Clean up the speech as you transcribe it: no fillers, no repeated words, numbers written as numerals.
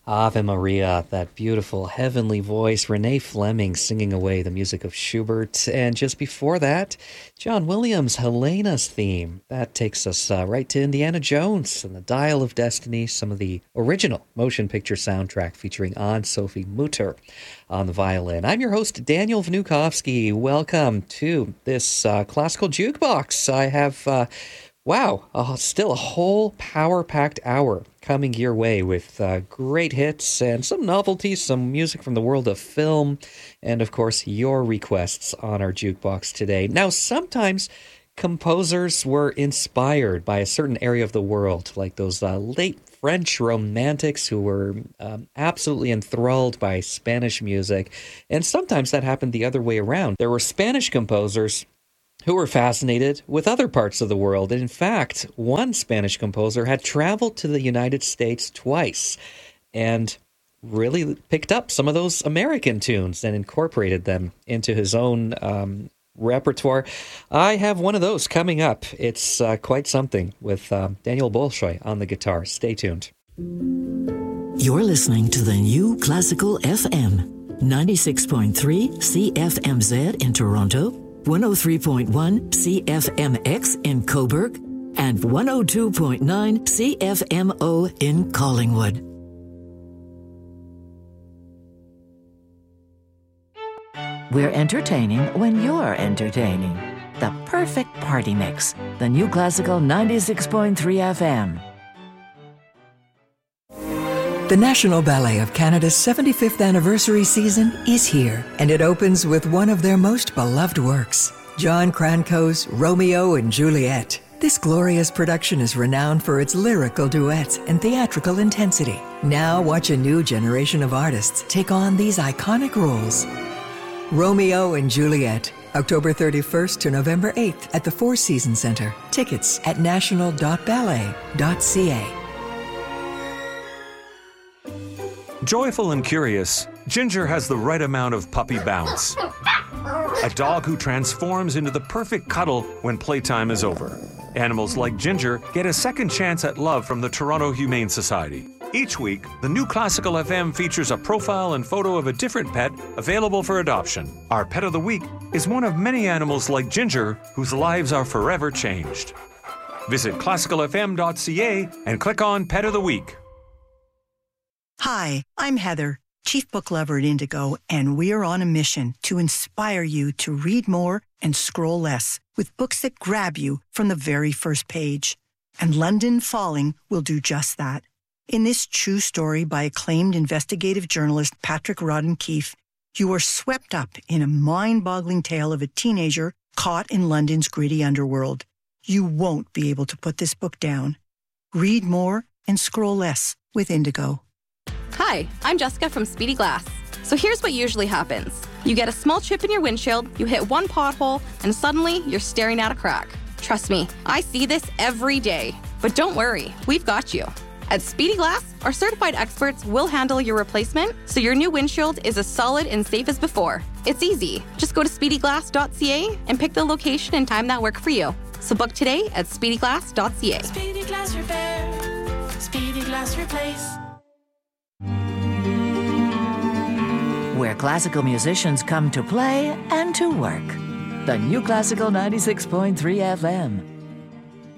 Ave Maria, that beautiful heavenly voice, Renee Fleming singing away the music of Schubert. And just before that, John Williams' Helena's theme. That takes us right to Indiana Jones and the Dial of Destiny, some of the original motion picture soundtrack featuring Anne-Sophie Mutter on the violin. I'm your host, Daniel Vnukovsky. Welcome to this classical jukebox. I have... still a whole power-packed hour coming your way with great hits and some novelties, some music from the world of film, and of course your requests on our jukebox today. Now, sometimes composers were inspired by a certain area of the world, like those late French romantics who were absolutely enthralled by Spanish music, and sometimes that happened the other way around. There were Spanish composers who were fascinated with other parts of the world. And in fact, one Spanish composer had traveled to the United States twice and really picked up some of those American tunes and incorporated them into his own repertoire. I have one of those coming up. It's quite something with Daniel Bolshoi on the guitar. Stay tuned. You're listening to the New Classical FM, 96.3 CFMZ in Toronto, 103.1 CFMX in Cobourg, and 102.9 CFMO in Collingwood. We're entertaining when you're entertaining. The perfect party mix. The New Classical 96.3 FM. The National Ballet of Canada's 75th anniversary season is here, and it opens with one of their most beloved works, John Cranco's Romeo and Juliet. This glorious production is renowned for its lyrical duets and theatrical intensity. Now watch a new generation of artists take on these iconic roles. Romeo and Juliet, October 31st to November 8th at the Four Seasons Centre. Tickets at national.ballet.ca. Joyful and curious, Ginger has the right amount of puppy bounce. A dog who transforms into the perfect cuddle when playtime is over. Animals like Ginger get a second chance at love from the Toronto Humane Society. Each week, the New Classical FM features a profile and photo of a different pet available for adoption. Our Pet of the Week is one of many animals like Ginger whose lives are forever changed. Visit classicalfm.ca and click on Pet of the Week. Hi, I'm Heather, Chief Book Lover at Indigo, and we're on a mission to inspire you to read more and scroll less with books that grab you from the very first page. And London Falling will do just that. In this true story by acclaimed investigative journalist Patrick Rodden Keefe, you are swept up in a mind-boggling tale of a teenager caught in London's gritty underworld. You won't be able to put this book down. Read more and scroll less with Indigo. Hi, I'm Jessica from Speedy Glass. So here's what usually happens. You get a small chip in your windshield, you hit one pothole, and suddenly you're staring at a crack. Trust me, I see this every day. But don't worry, we've got you. At Speedy Glass, our certified experts will handle your replacement so your new windshield is as solid and safe as before. It's easy. Just go to speedyglass.ca and pick the location and time that work for you. So book today at speedyglass.ca. Speedy Glass Repair. Speedy Glass Replace. Where classical musicians come to play and to work. The New Classical 96.3 FM,